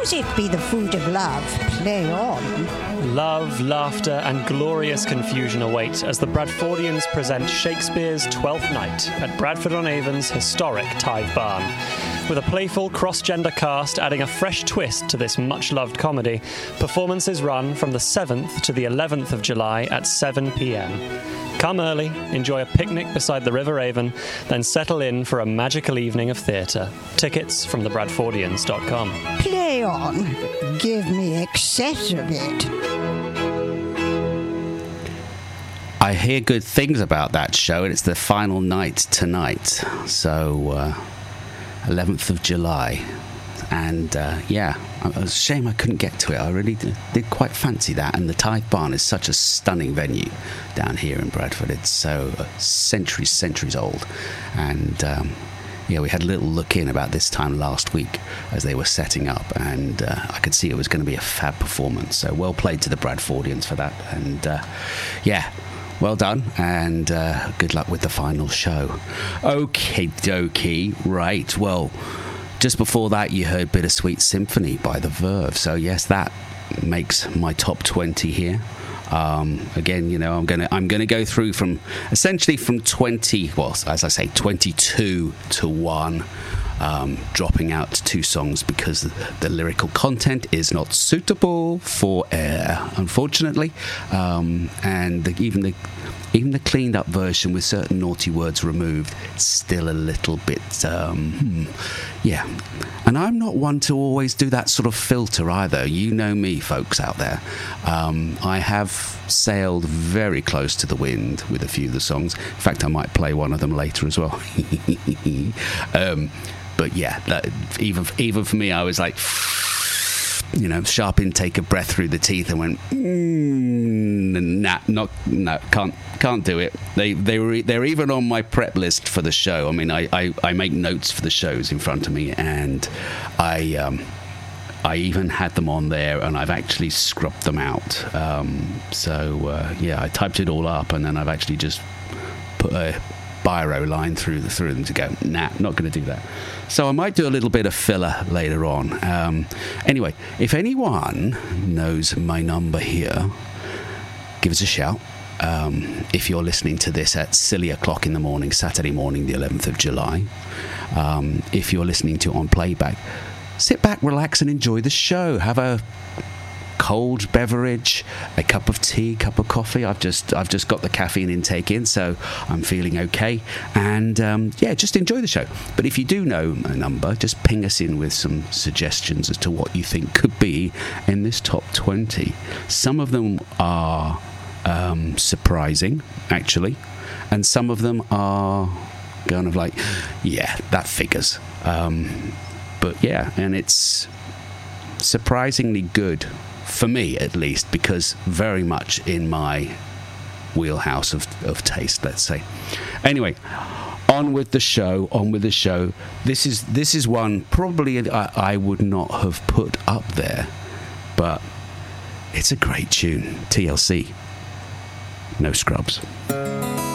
music be the food of love, play on. Love, laughter, and glorious confusion await as the Bradfordians present Shakespeare's Twelfth Night at Bradford-on-Avon's historic Tithe Barn. With a playful cross-gender cast adding a fresh twist to this much-loved comedy, performances run from the 7th to the 11th of July at 7 p.m. Come early, enjoy a picnic beside the River Avon, then settle in for a magical evening of theatre. Tickets from thebradfordians.com. Play on. Give me excess of it. I hear good things about that show, and it's the final night tonight. So, 11th of July. And, yeah, it was a shame I couldn't get to it. I really did quite fancy that. And the Tithe Barn is such a stunning venue down here in Bradford. It's so centuries old. And, yeah, we had a little look in about this time last week as they were setting up. And I could see it was going to be a fab performance. So well played to the Bradfordians for that. And, yeah. Well done, and good luck with the final show. Okie dokie, right, well, just before that you heard Bittersweet Symphony by The Verve, so yes, that makes my top 20 here. Again, you know, I'm gonna go through from essentially from 20, well, as I say, 22 to 1. Dropping out 2 songs because the lyrical content is not suitable for air, unfortunately, and even the cleaned up version with certain naughty words removed, still a little bit, yeah. And I'm not one to always do that sort of filter either. You know me, folks out there. I have sailed very close to the wind with a few of the songs. In fact, I might play one of them later as well. But yeah, even for me, I was like, you know, sharp intake of breath through the teeth, and went, no, can't do it. They're even on my prep list for the show. I mean, I make notes for the shows in front of me, and I even had them on there, and I've actually scrubbed them out. Yeah, I typed it all up, and then I've actually just put a biro line through them to go, nah, not going to do that. So I might do a little bit of filler later on. Anyway, if anyone knows my number here, give us a shout. If you're listening to this at silly o'clock in the morning, Saturday morning, the 11th of July, if you're listening to it on playback, sit back, relax, and enjoy the show. Have a cold beverage, a cup of tea, cup of coffee. I've just got the caffeine intake in, so I'm feeling okay. And yeah, just enjoy the show. But if you do know a number, just ping us in with some suggestions as to what you think could be in this top 20. Some of them are surprising, actually, and some of them are kind of like, yeah, that figures. But yeah, and it's surprisingly good. For me, at least, because very much in my wheelhouse of taste, let's say. Anyway, on with the show. This is one probably I would not have put up there, but it's a great tune. TLC. No Scrubs.